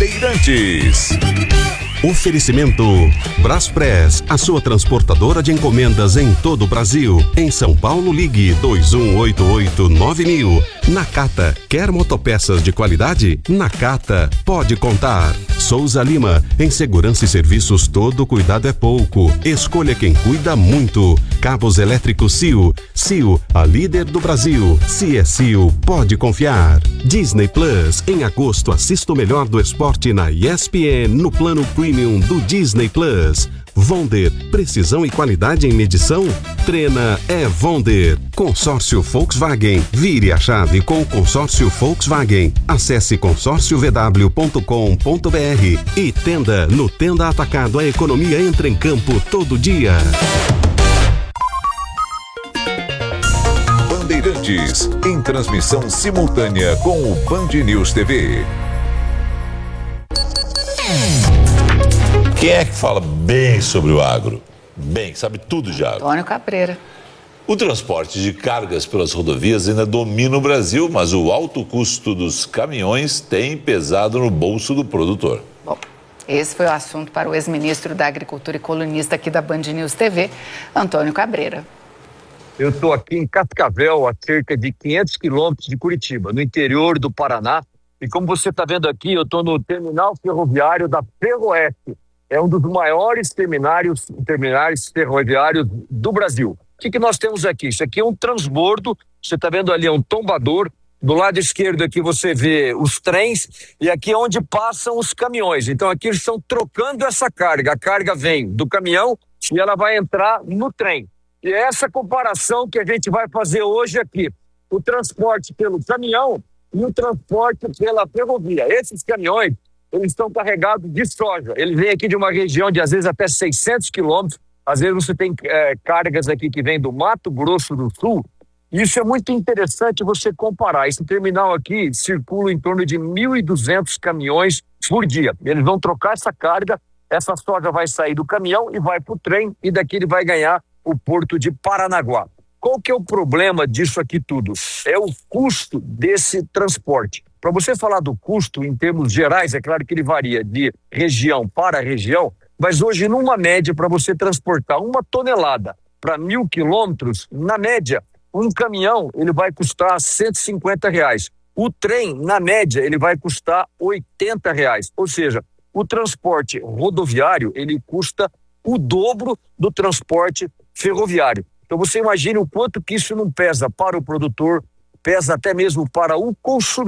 Bandeirantes. Oferecimento Braspress, a sua transportadora de encomendas em todo o Brasil. Em São Paulo, ligue 2188-9000. Nakata, quer motopeças de qualidade? Nakata, pode contar. Souza Lima, em segurança e serviços todo cuidado é pouco. Escolha quem cuida muito. Cabos elétricos CIO. CIO, a líder do Brasil. Se é CIO, pode confiar. Disney Plus, em agosto assista o melhor do esporte na ESPN no plano Premium do Disney Plus. Vonder, precisão e qualidade em medição? Treina é Vonder. Consórcio Volkswagen. Vire a chave com o consórcio Volkswagen. Acesse consórciovw.com.br e Tenda. No Tenda Atacado, a economia entra em campo todo dia. Bandeirantes, em transmissão simultânea com o Band News TV. Quem é que fala bem sobre o agro? Bem, sabe tudo de agro. Antônio Cabreira. O transporte de cargas pelas rodovias ainda domina o Brasil, mas o alto custo dos caminhões tem pesado no bolso do produtor. Bom, esse foi o assunto para o ex-ministro da Agricultura e colunista aqui da Band News TV, Antônio Cabreira. Eu estou aqui em Cascavel, a cerca de 500 quilômetros de Curitiba, no interior do Paraná. E como você está vendo aqui, eu estou no terminal ferroviário da Ferroeste. É um dos maiores terminais ferroviários do Brasil. O que nós temos aqui? Isso aqui é um transbordo, você está vendo ali, é um tombador. Do lado esquerdo aqui você vê os trens e aqui é onde passam os caminhões. Então aqui eles estão trocando essa carga. A carga vem do caminhão e ela vai entrar no trem. E é essa comparação que a gente vai fazer hoje aqui. O transporte pelo caminhão e o transporte pela ferrovia. Esses caminhões, eles estão carregados de soja. Eles vêm aqui de uma região de, às vezes, até 600 quilômetros. Às vezes você tem cargas aqui que vêm do Mato Grosso do Sul. Isso é muito interessante você comparar. Esse terminal aqui circula em torno de 1.200 caminhões por dia. Eles vão trocar essa carga, essa soja vai sair do caminhão e vai para o trem, e daqui ele vai ganhar o porto de Paranaguá. Qual que é o problema disso aqui tudo? É o custo desse transporte. Para você falar do custo em termos gerais, é claro que ele varia de região para região, mas hoje numa média para você transportar 1 tonelada para 1.000 quilômetros, na média, um caminhão ele vai custar R$150. O trem, na média, ele vai custar R$80. Ou seja, o transporte rodoviário ele custa o dobro do transporte ferroviário. Então você imagine o quanto que isso não pesa para o produtor, pesa até mesmo para o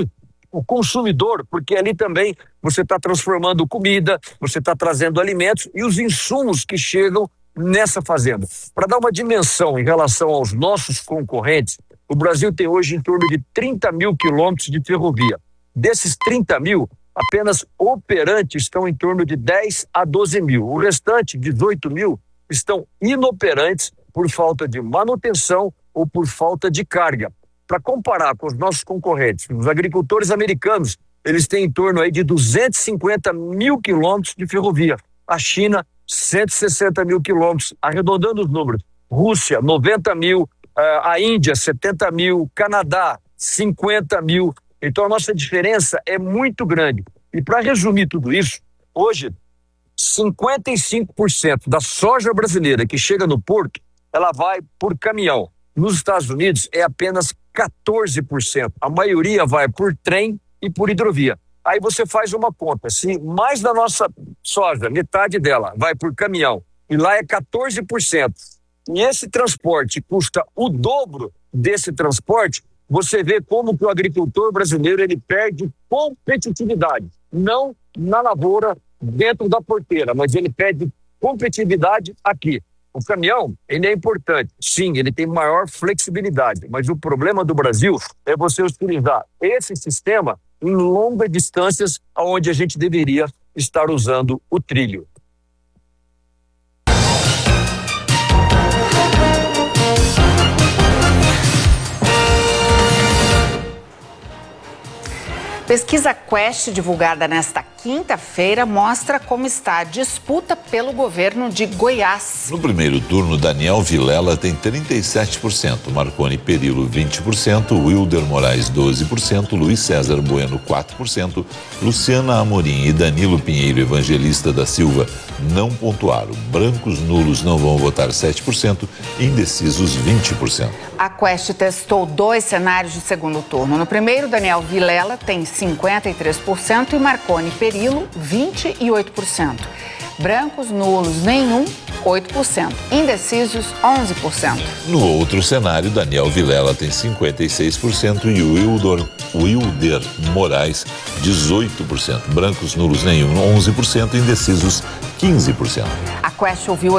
consumidor, porque ali também você está transformando comida, você está trazendo alimentos e os insumos que chegam nessa fazenda. Para dar uma dimensão em relação aos nossos concorrentes, o Brasil tem hoje em torno de 30 mil quilômetros de ferrovia. Desses 30 mil, apenas operantes estão em torno de 10 a 12 mil. O restante, 18 mil, estão inoperantes por falta de manutenção ou por falta de carga. Para comparar com os nossos concorrentes, os agricultores americanos, eles têm em torno aí de 250 mil quilômetros de ferrovia. A China, 160 mil quilômetros, arredondando os números. Rússia, 90 mil, a Índia, 70 mil, Canadá, 50 mil. Então a nossa diferença é muito grande. E para resumir tudo isso, hoje, 55% da soja brasileira que chega no porto, ela vai por caminhão. Nos Estados Unidos é apenas 14%. A maioria vai por trem e por hidrovia. Aí você faz uma conta. Se mais da nossa soja, metade dela, vai por caminhão, e lá é 14%, e esse transporte custa o dobro desse transporte, você vê como que o agricultor brasileiro ele perde competitividade. Não na lavoura, dentro da porteira, mas ele perde competitividade aqui. O caminhão, ele é importante. Sim, ele tem maior flexibilidade, mas o problema do Brasil é você utilizar esse sistema em longas distâncias, onde a gente deveria estar usando o trilho. Pesquisa Quest, divulgada nesta quinta-feira mostra como está a disputa pelo governo de Goiás. No primeiro turno, Daniel Vilela tem 37%, Marconi Perillo 20%, Wilder Moraes 12%, Luiz César Bueno 4%, Luciana Amorim e Danilo Pinheiro Evangelista da Silva não pontuaram. Brancos nulos não vão votar 7%, indecisos 20%. A Quest testou 2 cenários de segundo turno. No primeiro, Daniel Vilela tem 53% e Marconi Perillo 28%. Brancos nulos nenhum, 8%. Indecisos, 11%. No outro cenário, Daniel Vilela tem 56% e Wilder Moraes 18%. Brancos nulos nenhum, 11%. Indecisos, 15%. A Quest ouviu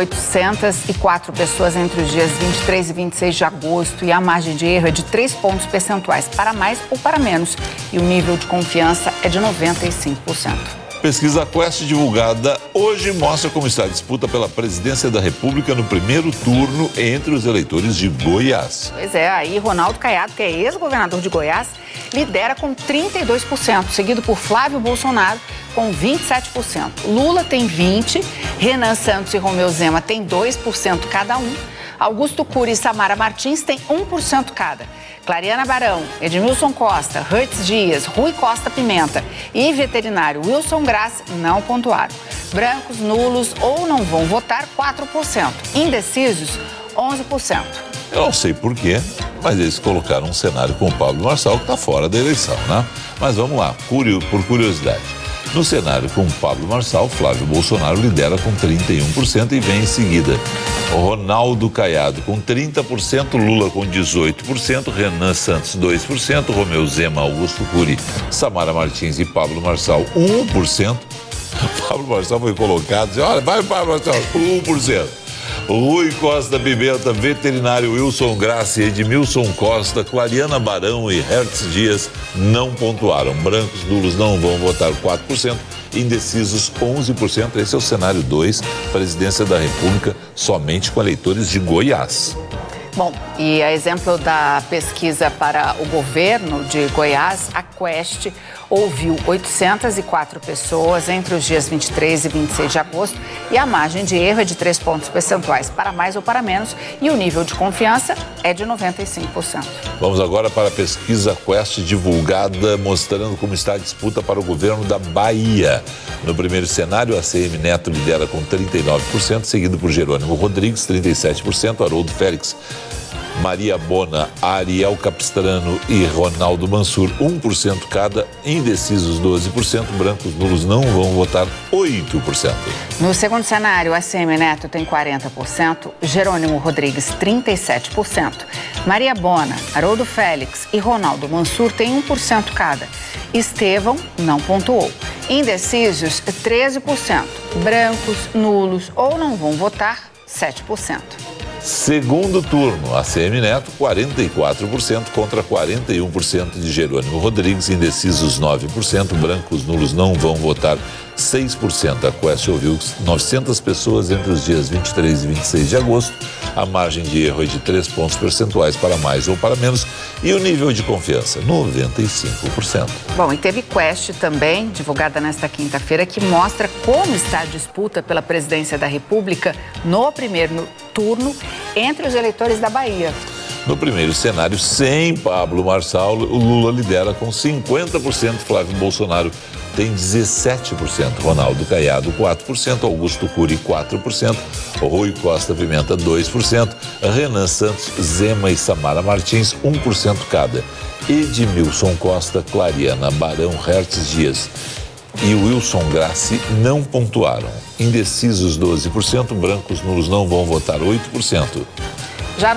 804 pessoas entre os dias 23 e 26 de agosto e a margem de erro é de 3 pontos percentuais para mais ou para menos e o nível de confiança é de 95%. Pesquisa Quest divulgada hoje mostra como está a disputa pela presidência da República no primeiro turno entre os eleitores de Goiás. Pois é, aí Ronaldo Caiado, que é ex-governador de Goiás, lidera com 32%, seguido por Flávio Bolsonaro com 27%. Lula tem 20%, Renan Santos e Romeu Zema têm 2% cada um. Augusto Cury e Samara Martins têm 1% cada. Clariana Barão, Edmilson Costa, Hertz Dias, Rui Costa Pimenta e veterinário Wilson Graça não pontuaram. Brancos, nulos ou não vão votar, 4%. Indecisos, 11%. Eu não sei porquê, mas eles colocaram um cenário com o Pablo Marçal que está fora da eleição, né? Mas vamos lá, por curiosidade. No cenário com Pablo Marçal, Flávio Bolsonaro lidera com 31% e vem em seguida Ronaldo Caiado com 30%, Lula com 18%, Renan Santos 2%, Romeu Zema, Augusto Cury, Samara Martins e Pablo Marçal 1%. Pablo Marçal foi colocado, disse, olha, vai Pablo Marçal, 1%. Rui Costa Pimenta, veterinário Wilson Graça, Edmilson Costa, Clariana Barão e Hertz Dias não pontuaram. Brancos nulos não vão votar 4%, indecisos 11%. Esse é o cenário 2, presidência da República somente com eleitores de Goiás. Bom, e a exemplo da pesquisa para o governo de Goiás, a Quest ouviu 804 pessoas entre os dias 23 e 26 de agosto e a margem de erro é de 3 pontos percentuais para mais ou para menos e o nível de confiança é de 95%. Vamos agora para a pesquisa Quest divulgada mostrando como está a disputa para o governo da Bahia. No primeiro cenário, a ACM Neto lidera com 39%, seguido por Jerônimo Rodrigues, 37%, Haroldo Félix, Maria Bona, Ariel Capistrano e Ronaldo Mansur, 1% cada, indecisos 12%, brancos nulos não vão votar 8%. No segundo cenário, a ACM Neto tem 40%, Jerônimo Rodrigues 37%, Maria Bona, Haroldo Félix e Ronaldo Mansur têm 1% cada. Estevão não pontuou. Indecisos 13%, brancos, nulos ou não vão votar 7%. Segundo turno, ACM Neto, 44% contra 41% de Jerônimo Rodrigues, indecisos 9%, brancos nulos não vão votar 6%. A Quest ouviu 900 pessoas entre os dias 23 e 26 de agosto. A margem de erro é de 3 pontos percentuais para mais ou para menos e o nível de confiança, 95%. Bom, e teve Quest também, divulgada nesta quinta-feira, que mostra como está a disputa pela presidência da República no primeiro turno entre os eleitores da Bahia. No primeiro cenário, sem Pablo Marçal, o Lula lidera com 50%, Flávio Bolsonaro tem 17%, Ronaldo Caiado 4%, Augusto Cury 4%, Rui Costa Pimenta 2%, Renan Santos, Zema e Samara Martins 1% cada, Edmilson Costa, Clariana Barão, Hertz Dias e Wilson Graça não pontuaram. Indecisos 12%, brancos nulos não vão votar 8%.